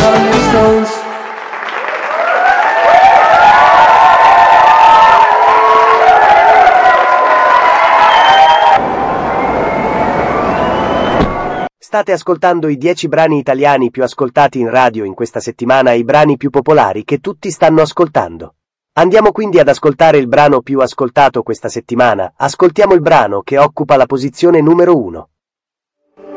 Rolling Stones. State ascoltando i 10 brani italiani più ascoltati in radio in questa settimana e i brani più popolari che tutti stanno ascoltando. Andiamo quindi ad ascoltare il brano più ascoltato questa settimana. Ascoltiamo il brano che occupa la posizione numero 1.